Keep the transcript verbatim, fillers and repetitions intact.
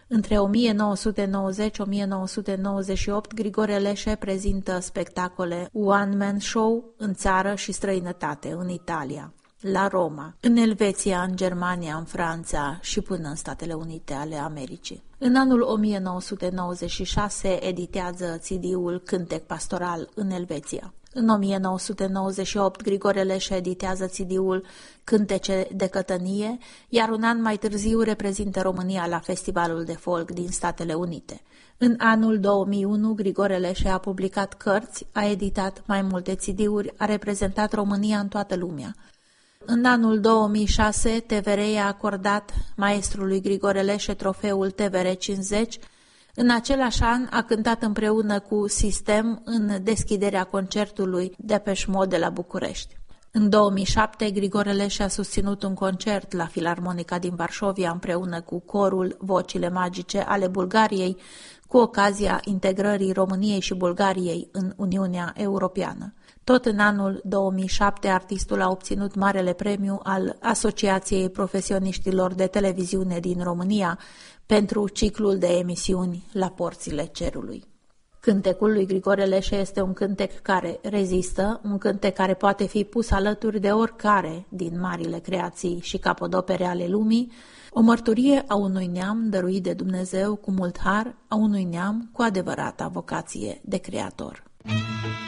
Între o mie nouă sute nouăzeci - o mie nouă sute nouăzeci și opt, Grigore Leșe prezintă spectacole one-man show în țară și străinătate, în Italia, la Roma, în Elveția, în Germania, în Franța și până în Statele Unite ale Americii. În anul o mie nouă sute nouăzeci și șase editează C D-ul Cântec Pastoral în Elveția. În o mie nouă sute nouăzeci și opt, Grigore Leșe editează C D-ul Cântece de Cătănie, iar un an mai târziu reprezintă România la Festivalul de Folk din Statele Unite. În anul două mii unu, Grigore Leșe a publicat cărți, a editat mai multe C D-uri, a reprezentat România în toată lumea. În anul două mii șase, T V R i-a acordat maestrului Grigore Leșe trofeul T V R cincizeci. În același an a cântat împreună cu System în deschiderea concertului Depeche Mode de la București. În două mii șapte, Grigore Leșe a susținut un concert la Filarmonica din Varșovia împreună cu corul Vocile Magice ale Bulgariei, cu ocazia integrării României și Bulgariei în Uniunea Europeană. Tot în anul două mii șapte, artistul a obținut marele premiu al Asociației Profesioniștilor de Televiziune din România pentru ciclul de emisiuni La Porțile Cerului. Cântecul lui Grigore Leșe este un cântec care rezistă, un cântec care poate fi pus alături de oricare din marile creații și capodopere ale lumii, o mărturie a unui neam dăruit de Dumnezeu cu mult har, a unui neam cu adevărata vocație de creator.